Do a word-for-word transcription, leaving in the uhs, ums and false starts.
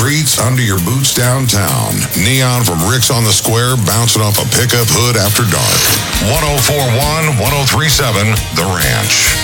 streets, under your boots downtown. Neon from Rick's on the Square bouncing off a pickup hood after dark. one oh four point one, one oh three point seven, The Ranch.